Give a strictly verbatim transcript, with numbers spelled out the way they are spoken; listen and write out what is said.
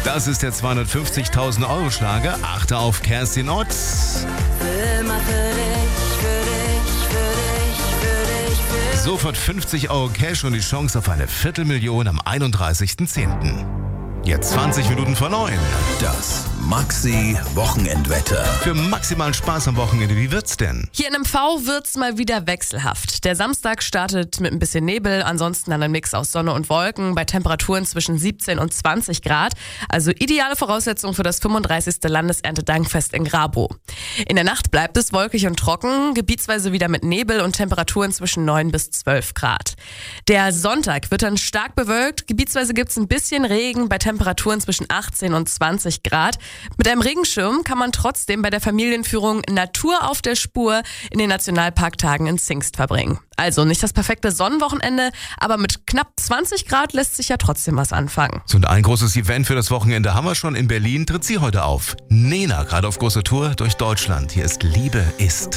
Das ist der zweihundertfünfzigtausend Euro Schlager. Achte auf Kerstin Ott. Immer für dich, für dich, für dich, für dich, für dich. Sofort fünfzig Euro Cash und die Chance auf eine Viertelmillion am einunddreißigsten zehnten Jetzt zwanzig Minuten vor neun. Das Maxi Wochenendwetter. Für maximalen Spaß am Wochenende, wie wird's denn? Hier in M V wird's mal wieder wechselhaft. Der Samstag startet mit ein bisschen Nebel, ansonsten dann ein Mix aus Sonne und Wolken bei Temperaturen zwischen siebzehn und zwanzig Grad. Also ideale Voraussetzung für das fünfunddreißigste Landeserntedankfest in Grabow. In der Nacht bleibt es wolkig und trocken, gebietsweise wieder mit Nebel und Temperaturen zwischen neun bis zwölf Grad. Der Sonntag wird dann stark bewölkt, gebietsweise gibt's ein bisschen Regen bei Temperaturen zwischen achtzehn und zwanzig Grad. Mit einem Regenschirm kann man trotzdem bei der Familienführung Natur auf der Spur in den Nationalparktagen in Zingst verbringen. Also nicht das perfekte Sonnenwochenende, aber mit knapp zwanzig Grad lässt sich ja trotzdem was anfangen. So, und ein großes Event für das Wochenende haben wir schon. In Berlin tritt sie heute auf. Nena, gerade auf großer Tour durch Deutschland. Hier ist Liebe ist.